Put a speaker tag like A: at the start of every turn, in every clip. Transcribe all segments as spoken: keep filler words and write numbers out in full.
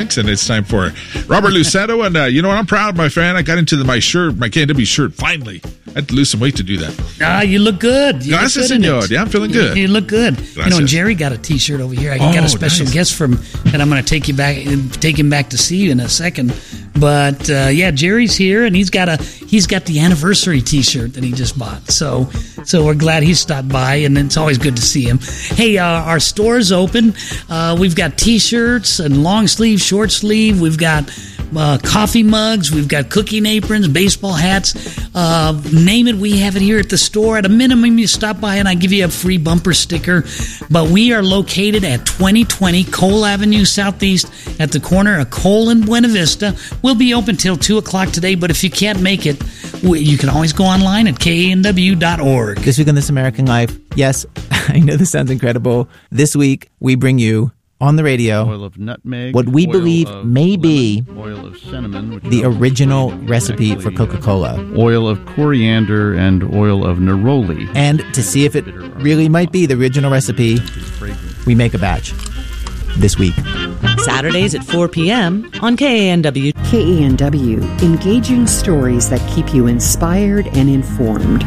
A: And it's time for Robert Luciano. And uh, you know what? I'm proud, my friend. I got into the, my shirt, my K N W shirt, finally. I had to lose some weight to do that.
B: Ah, you look good. You
A: Gracias,
B: look good
A: senor. Yeah, I'm feeling good.
B: You, you look good.
A: Gracias.
B: You know, and Jerry got a T-shirt over here. I
A: Oh,
B: got a special
A: nice.
B: guest from that I'm going to take you back, take him back to see you in a second. But uh, yeah, Jerry's here, and he's got a he's got the anniversary T-shirt that he just bought. So so we're glad he stopped by, and it's always good to see him. Hey, uh, our store's open. Uh, we've got T-shirts and long sleeve, short sleeve. We've got uh, coffee mugs. We've got cooking aprons, baseball hats. Uh, name it, we have it here at the store. At a minimum, you stop by and I give you a free bumper sticker. But we are located at twenty twenty Cole Avenue Southeast at the corner of Cole and Buena Vista. We'll be open till two o'clock today, but if you can't make it, we, you can always go online at K A N W dot org.
C: This week on This American Life, yes, I know this sounds incredible. This week, we bring you on the radio
D: Oil of nutmeg,
C: what we
D: oil
C: believe
D: of
C: may be
D: lemon, oil of cinnamon, which
C: the
D: are
C: original recipe for
D: actually,
C: Coca-Cola.
D: uh, oil of coriander and oil of neroli.
C: And to see if it really might be the original recipe, we make a batch this week.
E: Saturdays at four p.m. on K A N W.
F: K A N W, engaging stories that keep you inspired and informed.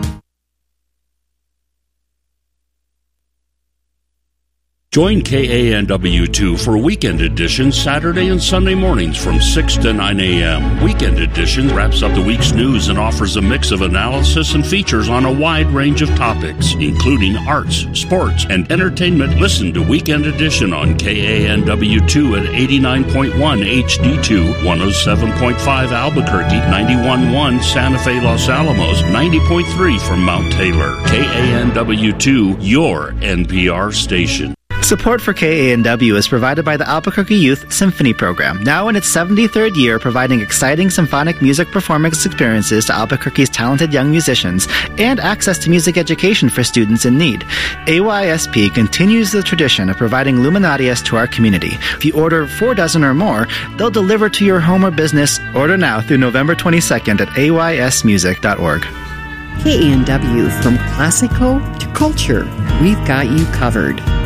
G: Join K A N W two for Weekend Edition Saturday and Sunday mornings from six to nine a.m. Weekend Edition wraps up the week's news and offers a mix of analysis and features on a wide range of topics, including arts, sports, and entertainment. Listen to Weekend Edition on K A N W two at eighty-nine point one H D two, one oh seven point five Albuquerque, ninety-one point one Santa Fe Los Alamos, ninety point three from Mount Taylor. K A N W two, your N P R station.
H: Support for K A N W is provided by the Albuquerque Youth Symphony Program, now in its seventy-third year, providing exciting symphonic music performance experiences to Albuquerque's talented young musicians and access to music education for students in need. A Y S P continues the tradition of providing luminarias to our community. If you order four dozen or more, they'll deliver to your home or business. Order now through November twenty-second at A Y S music dot org.
F: K A N W, from classical to culture, we've got you covered.